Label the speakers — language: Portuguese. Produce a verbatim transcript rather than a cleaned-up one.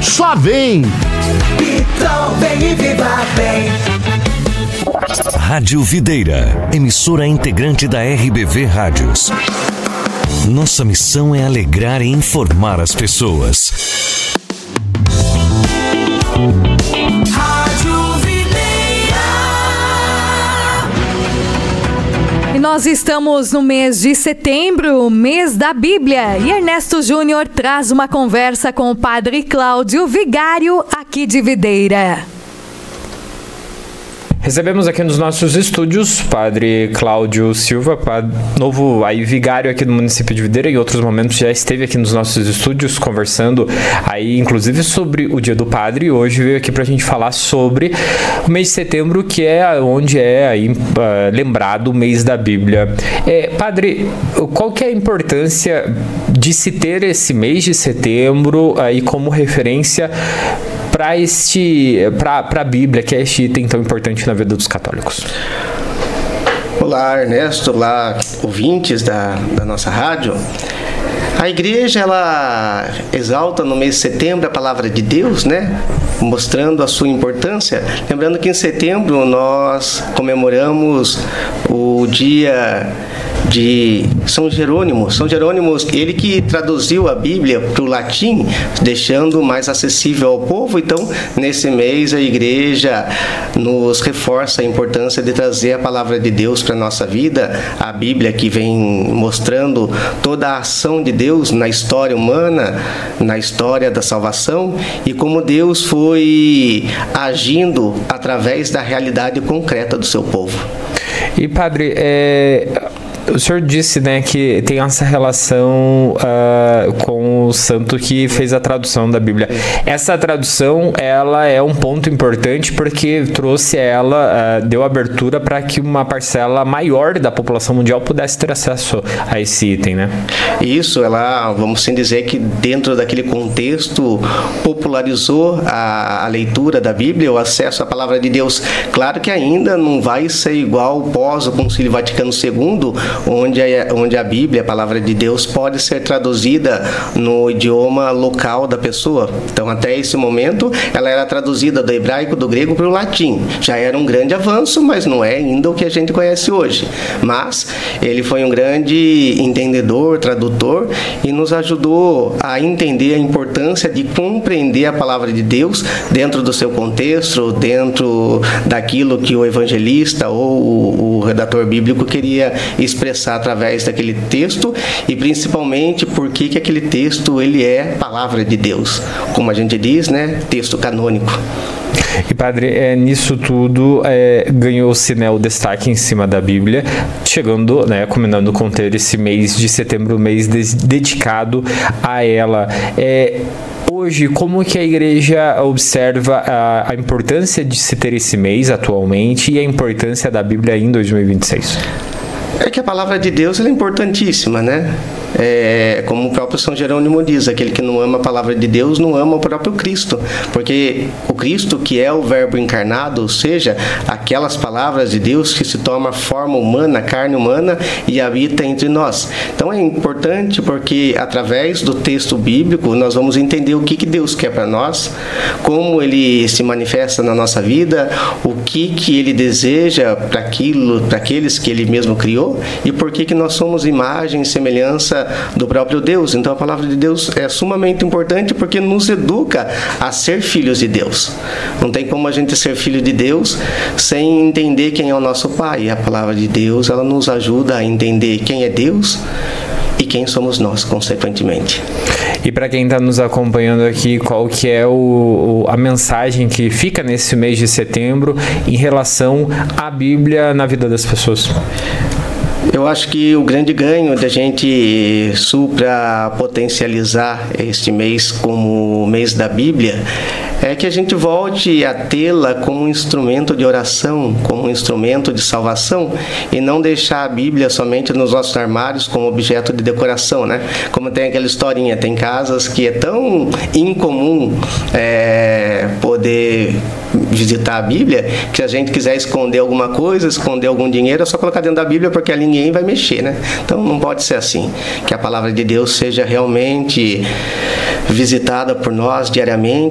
Speaker 1: Só vem!
Speaker 2: Então vem e viva bem.
Speaker 3: Rádio Videira, emissora integrante da R B V Rádios. Nossa missão é alegrar e informar as pessoas.
Speaker 2: Rádio Videira.
Speaker 4: E nós estamos no mês de setembro, mês da Bíblia. E Ernesto Júnior traz uma conversa com o Padre Cláudio, vigário aqui de Videira.
Speaker 5: Recebemos aqui nos nossos estúdios Padre Cláudio Silva, padre, novo aí vigário aqui do município de Videira. Em outros momentos já esteve aqui nos nossos estúdios conversando aí inclusive sobre o Dia do Padre, e hoje veio aqui pra gente falar sobre o mês de setembro, que é onde é aí, uh, lembrado o mês da Bíblia. É, padre, qual que é a importância de se ter esse mês de setembro aí como referência para este, para a Bíblia, que é este item tão importante na vida dos católicos?
Speaker 6: Olá, Ernesto, olá, ouvintes da, da nossa rádio. A igreja, ela exalta no mês de setembro a palavra de Deus, né? Mostrando a sua importância. Lembrando que em setembro nós comemoramos o dia de São Jerônimo. São Jerônimo, ele que traduziu a Bíblia para o latim, deixando mais acessível ao povo. Então, nesse mês, a igreja nos reforça a importância de trazer a palavra de Deus para a nossa vida, a Bíblia que vem mostrando toda a ação de Deus na história humana, na história da salvação, e como Deus foi agindo através da realidade concreta do seu povo.
Speaker 5: E, padre, é... o senhor disse, né, que tem essa relação uh, com o santo que fez a tradução da Bíblia. Essa tradução, ela é um ponto importante porque trouxe ela, uh, deu abertura para que uma parcela maior da população mundial pudesse ter acesso a esse item, né?
Speaker 6: Isso, ela, vamos assim dizer que dentro daquele contexto popularizou a, a leitura da Bíblia, o acesso à palavra de Deus. Claro que ainda não vai ser igual pós o Concílio Vaticano segundo, Onde a, onde a Bíblia, a palavra de Deus, pode ser traduzida no idioma local da pessoa. Então, até esse momento, ela era traduzida do hebraico, do grego para o latim. Já era um grande avanço, mas não é ainda o que a gente conhece hoje. Mas ele foi um grande entendedor, tradutor, e nos ajudou a entender a importância de compreender a palavra de Deus dentro do seu contexto, dentro daquilo que o evangelista ou o, o redator bíblico queria expressar através daquele texto, e principalmente porque que aquele texto ele é palavra de Deus, como a gente diz, né, texto canônico.
Speaker 5: E, padre, é, nisso tudo é, ganhou-se, né, o destaque em cima da Bíblia, chegando, né, combinando com ter esse mês de setembro, mês de, dedicado a ela. É, hoje, como que a igreja observa a, a importância de se ter esse mês atualmente e a importância da Bíblia em dois mil e vinte e seis?
Speaker 6: É que a palavra de Deus ela é importantíssima, né? É, como o próprio São Jerônimo diz, aquele que não ama a palavra de Deus não ama o próprio Cristo, porque o Cristo que é o verbo encarnado, ou seja, aquelas palavras de Deus que se toma forma humana, carne humana e habita entre nós. Então é importante porque através do texto bíblico nós vamos entender o que, que Deus quer para nós, como Ele se manifesta na nossa vida, o que, que Ele deseja para aquilo, para aqueles que Ele mesmo criou, e por que, que nós somos imagem e semelhança do próprio Deus. Então a palavra de Deus é sumamente importante porque nos educa a ser filhos de Deus. Não tem como a gente ser filho de Deus sem entender quem é o nosso Pai. A palavra de Deus ela nos ajuda a entender quem é Deus e quem somos nós, consequentemente.
Speaker 5: E para quem está nos acompanhando aqui, qual que é o, o, a mensagem que fica nesse mês de setembro em relação à Bíblia na vida das pessoas?
Speaker 6: Eu acho que o grande ganho da gente suprapotencializar este mês como o mês da Bíblia é que a gente volte a tê-la como um instrumento de oração, como um instrumento de salvação, e não deixar a Bíblia somente nos nossos armários como objeto de decoração, né? Como tem aquela historinha, tem casas que é tão incomum é, poder visitar a Bíblia, que se a gente quiser esconder alguma coisa, esconder algum dinheiro, é só colocar dentro da Bíblia, porque ali ninguém vai mexer, né? Então não pode ser assim. Que a palavra de Deus seja realmente visitada por nós diariamente,